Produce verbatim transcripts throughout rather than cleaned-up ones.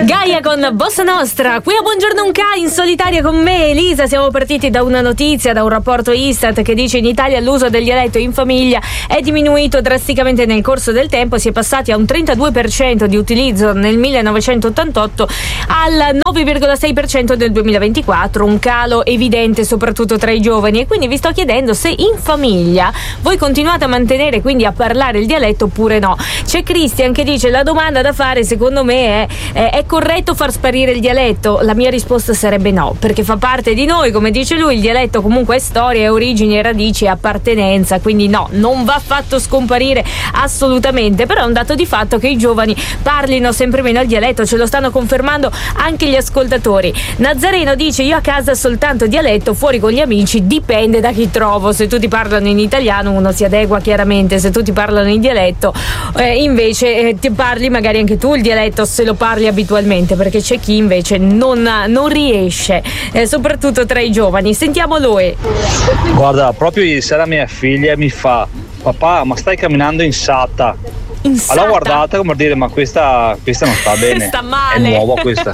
Gaia con Bossa Nostra. Qui a Buongiorno Unca in solitaria con me, Elisa. Siamo partiti da una notizia, da un rapporto Istat che dice in Italia l'uso del dialetto in famiglia è diminuito drasticamente nel corso del tempo. Si è passati a un trentadue per cento di utilizzo nel millenovecentottantotto al nove virgola sei per cento nel duemilaventiquattro, un calo evidente soprattutto tra i giovani. E quindi vi sto chiedendo se in famiglia voi continuate a mantenere, quindi a parlare il dialetto oppure no. C'è Cristian che dice: la domanda da fare secondo me è, è è corretto far sparire il dialetto? La mia risposta sarebbe no, perché fa parte di noi, come dice lui. Il dialetto comunque è storia, è origini, radici, è appartenenza, quindi no, non va fatto scomparire assolutamente. Però è un dato di fatto che i giovani parlino sempre meno il dialetto, ce lo stanno confermando anche gli ascoltatori. Nazareno dice: io a casa soltanto dialetto, fuori con gli amici dipende da chi trovo. Se tutti parlano in italiano uno si adegua chiaramente, se tutti parlano in dialetto eh, invece eh, ti parli magari anche tu il dialetto se lo parli abitualmente, perché c'è chi invece non, non riesce, eh, soprattutto tra i giovani. Sentiamo Loe. Guarda, proprio ieri sera mia figlia mi fa: papà, ma stai camminando in satta? Allora guardate come dire: ma questa, questa non sta bene, sta male, è nuova questa.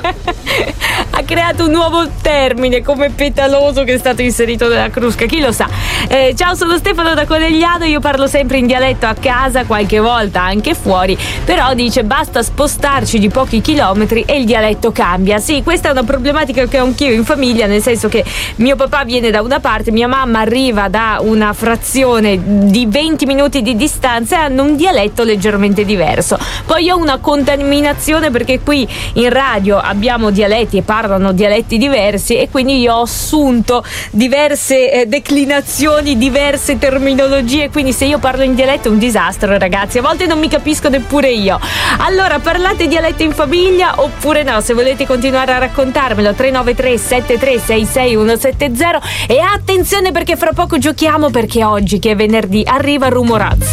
Ha creato un nuovo termine come petaloso che è stato inserito nella crusca, chi lo sa. Eh, ciao, sono Stefano da Conegliano, io parlo sempre in dialetto a casa, qualche volta anche fuori, però dice basta spostarci di pochi chilometri e il dialetto cambia. Sì, questa è una problematica che ho anch'io in famiglia, nel senso che mio papà viene da una parte, mia mamma arriva da una frazione di venti minuti di distanza e hanno un dialetto leggermente diverso. Poi ho una contaminazione perché qui in radio abbiamo dialetti e parlano dialetti diversi, e quindi io ho assunto diverse eh, declinazioni, diverse terminologie, quindi se io parlo in dialetto è un disastro, ragazzi, a volte non mi capisco neppure io. Allora, parlate dialetto in famiglia oppure no? Se volete continuare a raccontarmelo, tre nove tre sette tre sei sei uno sette zero. E attenzione perché fra poco giochiamo, perché oggi che è venerdì arriva Rumorazzo.